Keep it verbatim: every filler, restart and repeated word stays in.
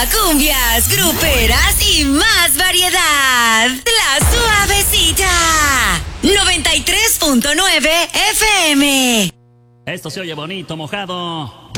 cumbias, gruperas y más variedad. La Suavecita. noventa y tres punto nueve F M. Esto se oye bonito, mojado.